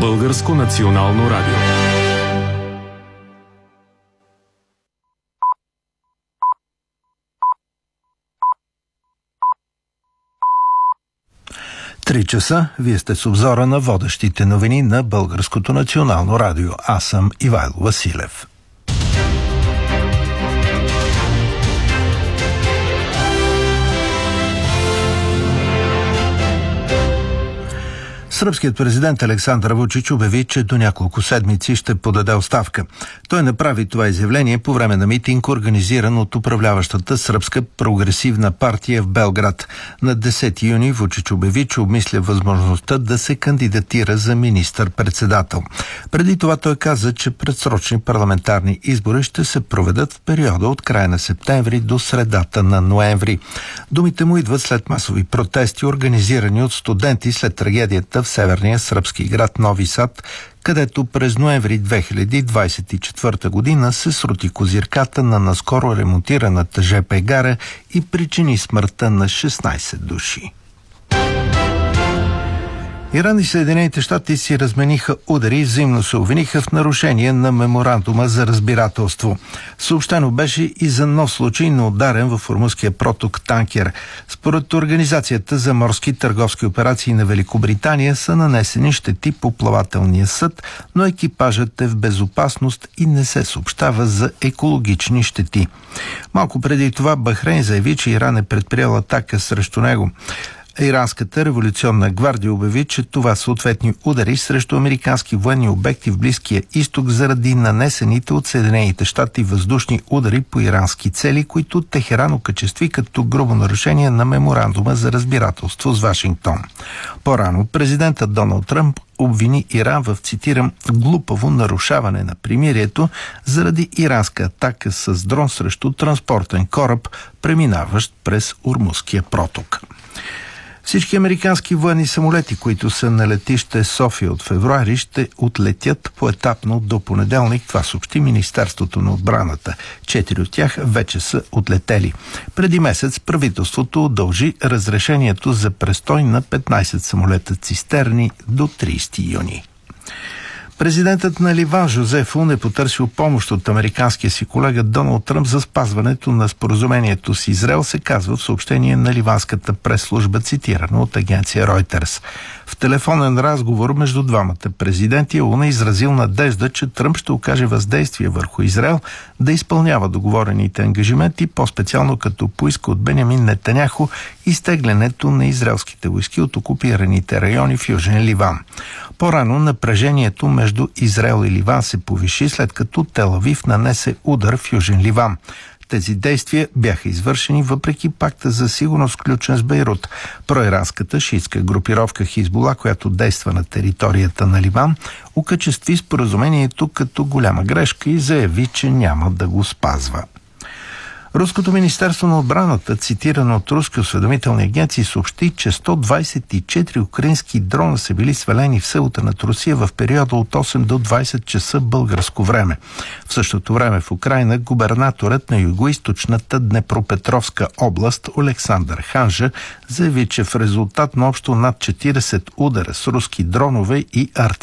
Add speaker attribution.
Speaker 1: Българско национално радио.
Speaker 2: Три часа. Вие сте с обзора на водещите новини на Българското национално радио. Аз съм Ивайло Василев. Сръбският президент Александър Вучич обяви, че до няколко седмици ще подаде оставка. Той направи това изявление по време на митинг, организиран от управляващата сръбска прогресивна партия в Белград. На 10 юни Вучич обяви, че обмисля възможността да се кандидатира за министър-председател. Преди това той каза, че предсрочни парламентарни избори ще се проведат в периода от края на септември до средата на ноември. Думите му идват след масови протести, организирани от студенти след трагедията в северния сръбски град Нови Сад, където през ноември 2024 година се срути козирката на наскоро ремонтираната ЖП гара и причини смъртта на 16 души. Иран и Съединените щати си размениха удари и взаимно се обвиниха в нарушение на меморандума за разбирателство. Съобщено беше и за нов случай на ударен във Ормузския проток танкер. Според Организацията за морски търговски операции на Великобритания са нанесени щети по плавателния съд, но екипажът е в безопасност и не се съобщава за екологични щети. Малко преди това Бахрейн заяви, че Иран е предприел атака срещу него. Иранската революционна гвардия обяви, че това са ответни удари срещу американски военни обекти в Близкия изток заради нанесените от Съединените щати въздушни удари по ирански цели, които Техеран окачестви като грубо нарушение на меморандума за разбирателство с Вашингтон. По-рано президентът Доналд Тръмп обвини Иран в, цитирам, глупаво нарушаване на примирието заради иранска атака с дрон срещу транспортен кораб, преминаващ през Ормузския проток. Всички американски военни самолети, които са на летище София от февруари, ще отлетят поетапно до понеделник. Това съобщи Министерството на отбраната. 4 от тях вече са отлетели. Преди месец правителството удължи разрешението за престой на 15 самолета цистерни до 30 юни. Президентът на Ливан Жозеф Ун е потърсил помощ от американския си колега Доналд Тръмп за спазването на споразумението с Израел, се казва в съобщение на ливанската прес-служба, цитирано от агенция Reuters. В телефонен разговор между двамата президенти Ун е изразил надежда, че Тръмп ще окаже въздействие върху Израел да изпълнява договорените ангажименти, по-специално като поиска от Бенямин Нетаняху изтеглянето на израелските войски от окупираните райони в Южен Ливан. По-рано напрежението между Израел и Ливан се повиши, след като Тел Авив нанесе удар в Южен Ливан. Тези действия бяха извършени въпреки пакта за сигурност, сключен с Бейрут. Проиранската шиитска групировка Хизбула, която действа на територията на Ливан, окачестви споразумението като голяма грешка и заяви, че няма да го спазва. Руското министерство на отбраната, цитирано от руски осведомителни агенции, съобщи, че 124 украински дрона са били свалени в селата над Русия в периода от 8 до 20 часа българско време. В същото време в Украйна губернаторът на югоизточната Днепропетровска област Олександър Ханжа заяви, че в резултат на общо над 40 удара с руски дронове и артилерия